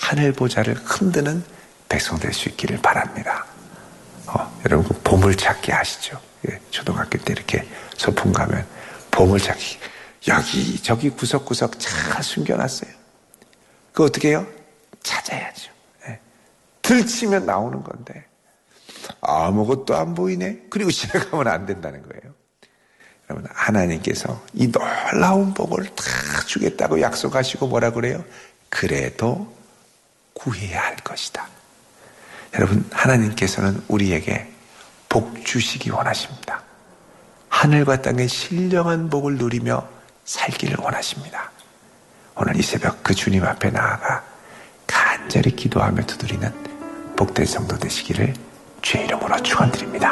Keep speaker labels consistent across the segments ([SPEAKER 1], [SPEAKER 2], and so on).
[SPEAKER 1] 하늘 보좌를 흔드는 백성 될 수 있기를 바랍니다. 여러분 그 보물찾기 아시죠? 예, 초등학교 때 이렇게 소풍 가면 보물찾기 여기저기 구석구석 잘 숨겨놨어요. 그거 어떻게 해요? 찾아야죠. 예. 들치면 나오는 건데 아무것도 안 보이네. 그리고 집에 가면 안 된다는 거예요. 여러분 하나님께서 이 놀라운 복을 다 주겠다고 약속하시고 뭐라 그래요? 그래도 구해야 할 것이다. 여러분 하나님께서는 우리에게 복 주시기 원하십니다. 하늘과 땅의 신령한 복을 누리며 살기를 원하십니다. 오늘 이 새벽 그 주님 앞에 나아가 간절히 기도하며 두드리는 복된 성도 되시기를 주의 이름으로 축원드립니다.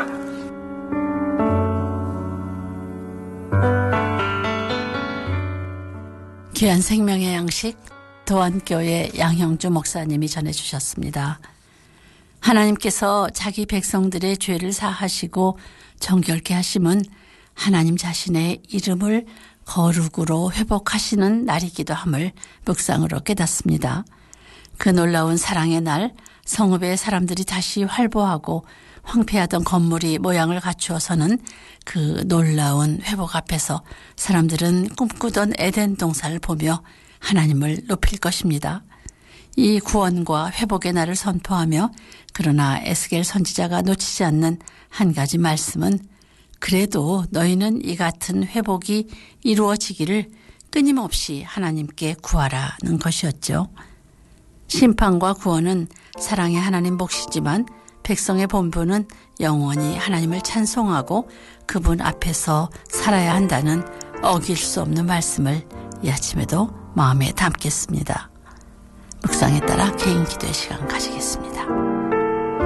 [SPEAKER 2] 귀한 생명의 양식 도안교회 양형주 목사님이 전해주셨습니다. 하나님께서 자기 백성들의 죄를 사하시고 정결케 하심은 하나님 자신의 이름을 거룩으로 회복하시는 날이기도 함을 묵상으로 깨닫습니다. 그 놀라운 사랑의 날, 성읍의 사람들이 다시 활보하고 황폐하던 건물이 모양을 갖추어서는 그 놀라운 회복 앞에서 사람들은 꿈꾸던 에덴 동산을 보며 하나님을 높일 것입니다. 이 구원과 회복의 날을 선포하며 그러나 에스겔 선지자가 놓치지 않는 한 가지 말씀은 그래도 너희는 이 같은 회복이 이루어지기를 끊임없이 하나님께 구하라는 것이었죠. 심판과 구원은 사랑의 하나님 몫이지만 백성의 본분은 영원히 하나님을 찬송하고 그분 앞에서 살아야 한다는 어길 수 없는 말씀을 이 아침에도 마음에 담겠습니다. 묵상에 따라 개인 기도의 시간 가지겠습니다.